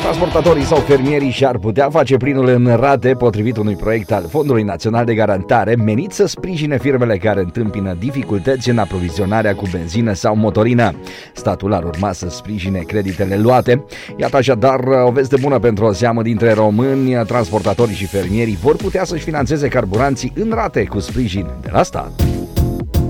Transportatorii sau fermierii și-ar putea face plinul în rate potrivit unui proiect al Fondului Național de Garantare menit să sprijine firmele care întâmpină dificultăți în aprovizionarea cu benzină sau motorină. Statul ar urma să sprijine creditele luate. Iată așadar o veste bună pentru o seamă dintre români. Transportatorii și fermierii vor putea să-și finanțeze carburanții în rate cu sprijin de la stat.